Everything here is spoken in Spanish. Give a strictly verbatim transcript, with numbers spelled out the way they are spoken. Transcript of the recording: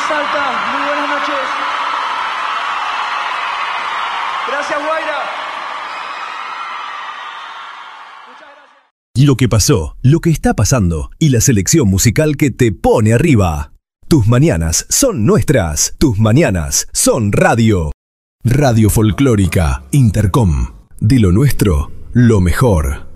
Salta, muy buenas noches. Gracias, Guaira. Muchas gracias. Lo que pasó, lo que está pasando y la selección musical que te pone arriba. Tus mañanas son nuestras. Tus mañanas son radio. Radio Folclórica Intercom. De lo nuestro, lo mejor.